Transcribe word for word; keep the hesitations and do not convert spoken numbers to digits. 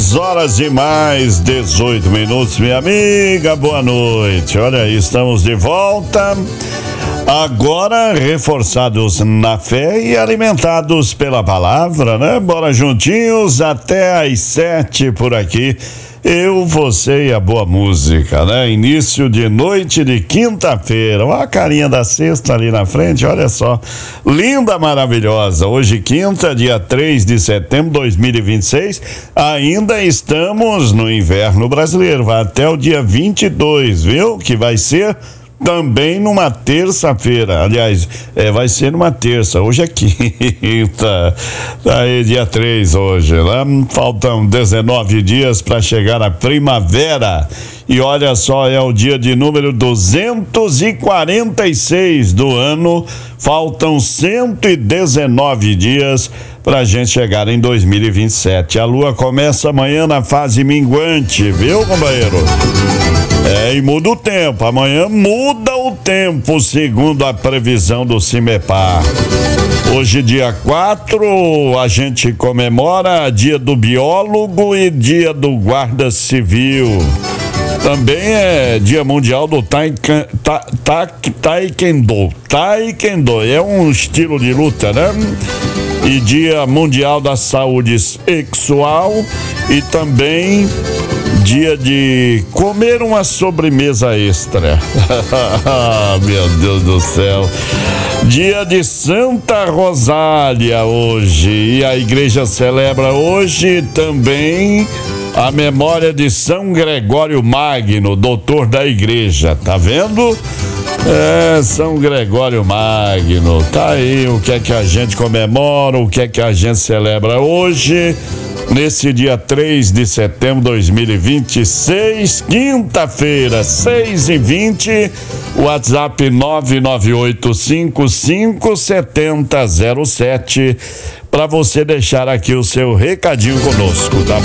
dez horas e mais dezoito minutos, minha amiga, boa noite. Olha aí, estamos de volta. Agora reforçados na fé e alimentados pela palavra, né? Bora juntinhos até às sete por aqui. Eu, você e a boa música, né? Início de noite de quinta-feira. Olha a carinha da sexta ali na frente, olha só. Linda, maravilhosa. Hoje, quinta, dia três de setembro de dois mil e vinte e seis. Ainda estamos no inverno brasileiro. Vai até o dia vinte e dois, viu? Que vai ser também numa terça-feira. Aliás, é, vai ser numa terça. Hoje é quinta. Tá aí, dia três hoje, né? Faltam dezenove dias para chegar a primavera. E olha só, é o dia de número duzentos e quarenta e seis do ano. Faltam cento e dezenove dias pra gente chegar em dois mil e vinte e sete. A lua começa amanhã na fase minguante, viu, companheiro? É, e muda o tempo. Amanhã muda o tempo, segundo a previsão do CIMEPAR. Hoje, dia quatro, a gente comemora dia do biólogo e dia do guarda civil. Também é dia mundial do taika, ta, ta, taekwondo. Taekwondo é um estilo de luta, né? E dia mundial da saúde sexual e também dia de comer uma sobremesa extra. Meu Deus do céu. Dia de Santa Rosália hoje. E a igreja celebra hoje também a memória de São Gregório Magno, doutor da igreja. Tá vendo? É, São Gregório Magno. Tá aí o que é que a gente comemora, o que é que a gente celebra hoje. Nesse dia três de setembro de dois mil e vinte e seis, quinta-feira, seis e vinte, WhatsApp nove nove oito cinco cinco sete zero zero sete, para você deixar aqui o seu recadinho conosco, tá